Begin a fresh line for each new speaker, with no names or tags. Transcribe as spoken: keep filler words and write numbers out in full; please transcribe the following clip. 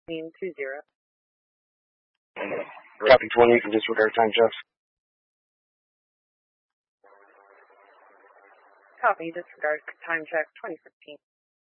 two zero.
Copy twenty, you can disregard time checks.
Copy, disregard time check twenty fifteen.